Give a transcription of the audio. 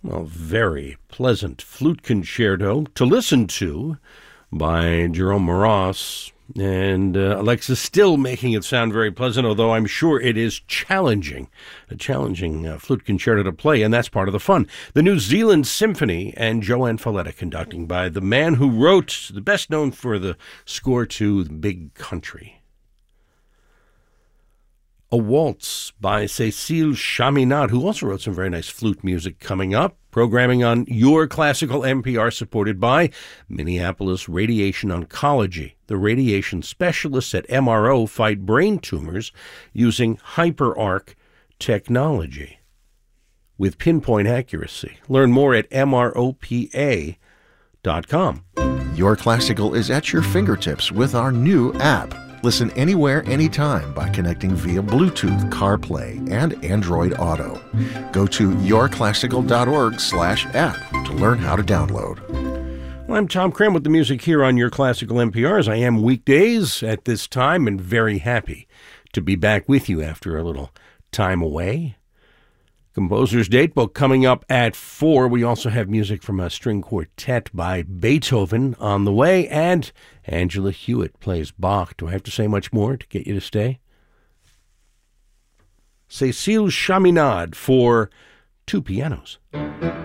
Well, very pleasant flute concerto to listen to by Jerome Moross. And Alexis still making it sound very pleasant, although I'm sure it is challenging, a challenging flute concerto to play, and that's part of the fun. The New Zealand Symphony and Joanne Falletta conducting by the man who wrote, the best known for the score to The Big Country. A Waltz by Cécile Chaminade, who also wrote some very nice flute music coming up. Programming on Your Classical NPR, supported by Minneapolis Radiation Oncology. The radiation specialists at MRO fight brain tumors using HyperArc technology with pinpoint accuracy. Learn more at MROPA.com. Your Classical is at your fingertips with our new app. Listen anywhere, anytime by connecting via Bluetooth, CarPlay, and Android Auto. Go to yourclassical.org/app to learn how to download. Well, I'm Tom Cram with the music here on Your Classical NPR, as I am weekdays at this time, and very happy to be back with you after a little time away. Composer's Datebook coming up at 4. We also have music from a string quartet by Beethoven on the way, and Angela Hewitt plays Bach. Do I have to say much more to get you to stay? Cécile Chaminade for two pianos.